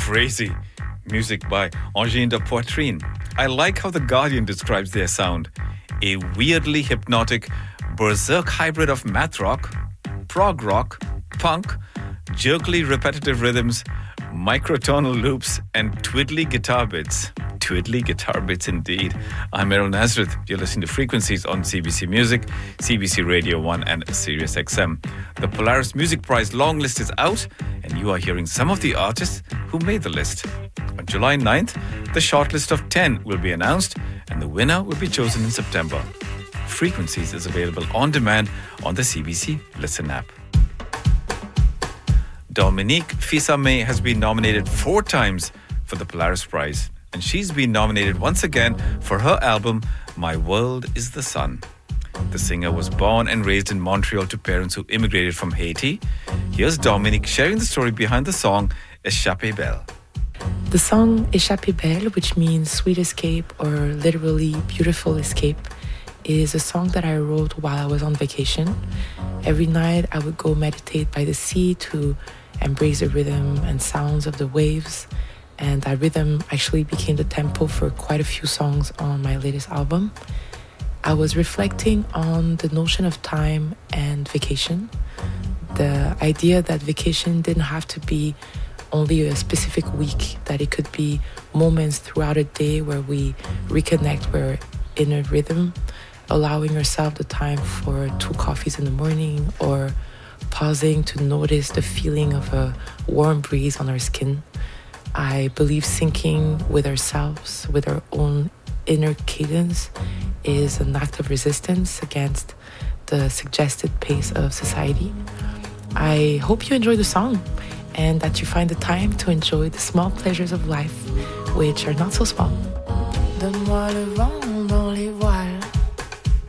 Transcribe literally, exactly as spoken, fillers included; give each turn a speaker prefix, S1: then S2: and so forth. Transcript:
S1: crazy. Music by Angine de Poitrine. I like how The Guardian describes their sound. A weirdly hypnotic berserk hybrid of math rock, prog rock, punk, jerkily repetitive rhythms, microtonal loops, and twiddly guitar bits. Twiddly guitar bits indeed. I'm Errol Nazareth. You're listening to Frequencies on C B C Music, C B C Radio one and Sirius X M. The Polaris Music Prize long list is out and you are hearing some of the artists who made the list. On July ninth, the shortlist of ten will be announced and the winner will be chosen in September. Frequencies is available on demand on the C B C Listen app. Dominique Fils-Aimé has been nominated four times for the Polaris Prize, and she's been nominated once again for her album My World is the Sun. The singer was born and raised in Montreal to parents who immigrated from Haiti. Here's Dominique sharing the story behind the song Échappée Belle.
S2: The song Échappée Belle, which means sweet escape or literally beautiful escape, is a song that I wrote while I was on vacation. Every night I would go meditate by the sea to embrace the rhythm and sounds of the waves, and that rhythm actually became the tempo for quite a few songs on my latest album. I was reflecting on the notion of time and vacation, the idea that vacation didn't have to be only a specific week, that it could be moments throughout a day where we reconnect with our inner rhythm, allowing yourself the time for two coffees in the morning or pausing to notice the feeling of a warm breeze on our skin. I believe syncing with ourselves, with our own inner cadence, is an act of resistance against the suggested pace of society. I hope you enjoy the song and that you find the time to enjoy the small pleasures of life, which are not so small.
S3: Donne-moi le vent dans les voiles,